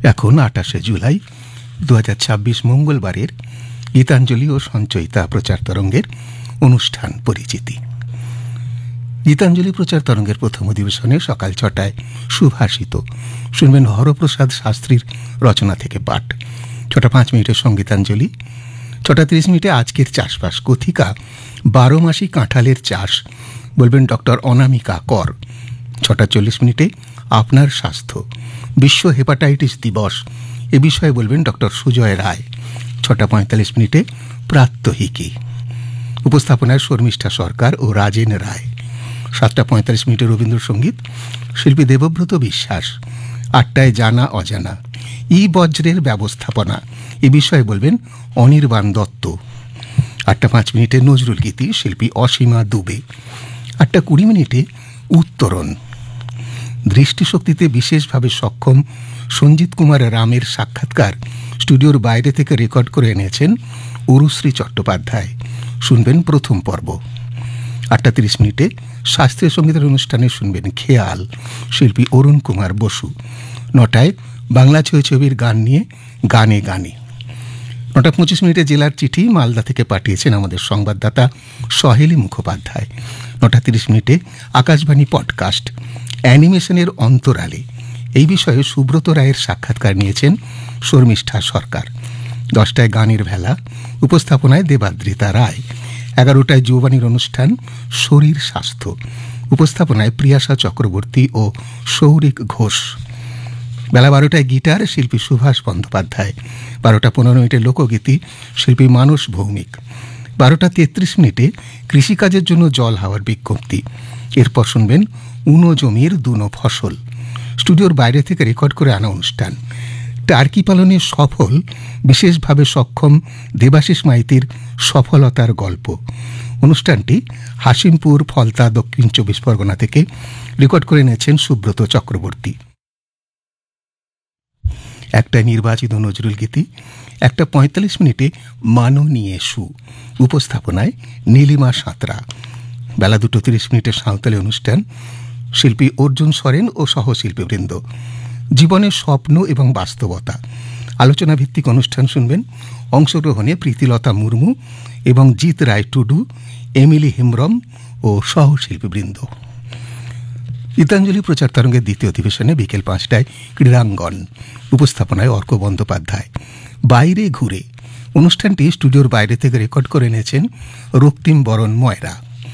এখন 28শে জুলাই 2026 মঙ্গলবারের গীতাঞ্জলি ও সঞ্চয়িতা প্রচার তরঙ্গের অনুষ্ঠান পরিচিতি। গীতাঞ্জলি প্রচার তরঙ্গের প্রথম অধিবেশনে সকাল 6টায় সুভাষিত শুনবেন হরপ্রসাদ শাস্ত্রীর রচনা থেকে পাঠ। 6:05 সঙ্গীতাঞ্জলি। 6:30 আজকের চাষবাস কথিকা 12 মাসি কাঁঠালের চাষ বলবেন ডক্টর অনামিকা কর। 6:40 আপনার স্বাস্থ্য বিশ্ব হেপাটাইটিস দিবস এ বিষয়ে বলবেন ডক্টর সুজয় রায়। 6:45 প্রাত্যহিকী, উপস্থাপনায় শর্মিষ্ঠা সরকার ও রাজেন রায়। 7:45 রবীন্দ্রসঙ্গীত, শিল্পী দেবব্রত বিশ্বাস। 8টায় জানা অজানা ই বজ্রের ব্যবস্থাপনা এ বিষয়ে বলবেন অনির্বাণ দত্ত। 8:05 নজরুল গীতি, শিল্পী অসীমা দুবে। 8:20 উত্তরণ, দৃষ্টিশক্তিতে বিশেষভাবে সক্ষম সঞ্জিত কুমার রামের সাক্ষাৎকার স্টুডিওর বাইরে থেকে রেকর্ড করে এনেছেন অরুশ্রী চট্টোপাধ্যায়। শুনবেন প্রথম পর্ব। 8:30 শাস্ত্রীয় সঙ্গীতের অনুষ্ঠানে শুনবেন খেয়াল, শিল্পী অরুণ কুমার বসু। 9টায় বাংলা ছবির গান নিয়ে গানে গানে। 9:25 জেলার চিঠি মালদা থেকে পাঠিয়েছেন আমাদের সংবাদদাতা সহেলী মুখোপাধ্যায়। 9:30 আকাশবাণী পডকাস্ট অ্যানিমেশনের অন্তরালে এই বিষয়ে সুব্রত রায়ের সাক্ষাৎকার নিয়েছেন শর্মিষ্ঠা সরকার। 10টায় গানের ভেলা, উপস্থাপনায় দেবাদ্রিতা রায়। 11টায় যৌবানীর অনুষ্ঠান শরীর স্বাস্থ্য, উপস্থাপনায় প্রিয়াশা চক্রবর্তী ও সৌরিক ঘোষ। বেলা 12টায় গিটার, শিল্পী সুভাষ বন্দ্যোপাধ্যায়। 12:15 লোকগীতি, শিল্পী মানস ভৌমিক। 12:33 কৃষিকাজের জন্য জল হাওয়ার বিজ্ঞপ্তি। এরপর শুনবেন উনো জমির দুনো ফসল, স্টুডিওর বাইরে থেকে রেকর্ড করে আনা অনুষ্ঠান। টার্কি পালনে সফল বিশেষভাবে সক্ষম দেবাশিস মাইতির সফলতার গল্প। অনুষ্ঠানটি হাসিমপুর, ফলতা, দক্ষিণ 24 পরগনা থেকে রেকর্ড করে এনেছেন সুব্রত চক্রবর্তী। 1টায় নির্বাচিত নজরুল গীতি। 1:45 মাননীয় সু, উপস্থাপনায় নীলিমা সাঁতরা। বেলা 2:30 সাঁওতালি অনুষ্ঠান, শিল্পী অর্জুন সরেন ও সহশিল্পীবৃন্দ। জীবনের স্বপ্ন এবং বাস্তবতা আলোচনা ভিত্তিক অনুষ্ঠান শুনবেন। অংশগ্রহণে প্রীতিলতা মুর্মু এবং জিৎ রায় টুডু, এমিলি হেমব্রম ও সহশিল্পীবৃন্দ। গীতাঞ্জলি প্রচার তরঙ্গের দ্বিতীয় অধিবেশনে বিকেল 5টায় ক্রীড়াঙ্গন, উপস্থাপনায় অর্ক বন্দ্যোপাধ্যায়। বাইরে ঘুরে অনুষ্ঠানটি স্টুডিওর বাইরে থেকে রেকর্ড করে এনেছেন রক্তিম বরণ ময়রা।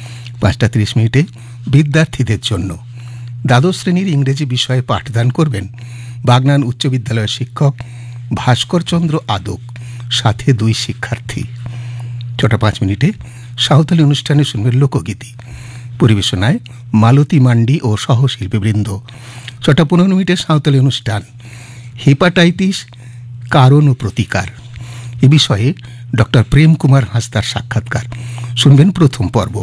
5:30 বিদ্যার্থীদের জন্য দ্বাদশ শ্রেণীর ইংরেজি বিষয়ে পাঠদান করবেন বাগনান উচ্চ বিদ্যালয়ের শিক্ষক ভাস্কর চন্দ্র আদক, সাথে 2 শিক্ষার্থী। 6:05 সাঁওতালি অনুষ্ঠানে শুনবেন লোকগীতি, পরিবেশনায় মালতী মান্ডি ও সহশিল্পীবৃন্দ। 6:15 সাঁওতালি অনুষ্ঠান হেপাটাইটিস কারণ ও প্রতিকার এ বিষয়ে ডক্টর প্রেম কুমার হাঁসদার সাক্ষাৎকার। শুনবেন প্রথম পর্ব।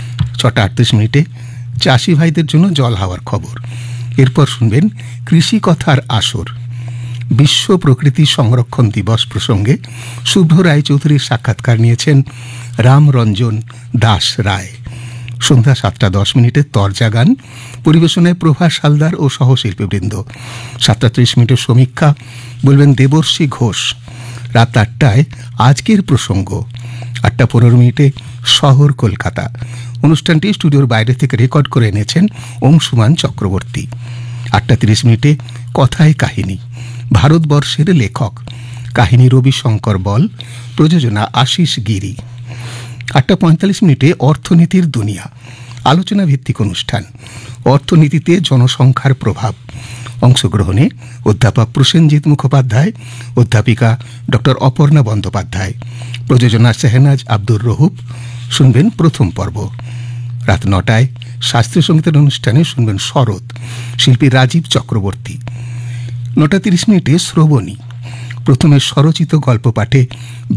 6:38 চাষি ভাইদের জন্য জল হাওয়ার খবর। এরপর শুনবেন কৃষি কথার আসর, বিশ্ব প্রকৃতি সংরক্ষণ দিবস প্রসঙ্গে শুভ্র রায়চৌধুরীর সাক্ষাৎকার নিয়েছেন রামরঞ্জন দাস রায়। সন্ধ্যা 7:10 তরজা গান, পরিবেশনায় প্রভাস হালদার ও সহশিল্পীবৃন্দ। 7:30 সমীক্ষা বলবেন দেবর্ষী ঘোষ। রাত 8টায় আজকের প্রসঙ্গ। 8:15 শহর কলকাতা, অনুষ্ঠানটি স্টুডিওর বাইরে থেকে রেকর্ড করে এনেছেন অংশুমান চক্রবর্তী। 8:30 কথায় কাহিনী, ভারতবর্ষের লেখক, কাহিনী রবিশঙ্কর বল, প্রযোজনা আশিস গিরি। 8:45 অর্থনীতির দুনিয়া, আলোচনা ভিত্তিক অনুষ্ঠান, অর্থনীতিতে জনসংখ্যার প্রভাব। অংশগ্রহণে অধ্যাপক প্রসেনজিৎ মুখোপাধ্যায়, অধ্যাপিকা ডক্টর অপর্ণা বন্দ্যোপাধ্যায়। প্রযোজনা শেহনাজ আব্দুর রহুব। শুনবেন প্রথম পর্ব। রাত 9টায় শাস্ত্রীয় সঙ্গীতের অনুষ্ঠানে শুনবেন শরৎ, শিল্পী রাজীব চক্রবর্তী। 9:30 শ্রবণী, প্রথমে স্বরচিত গল্প পাঠে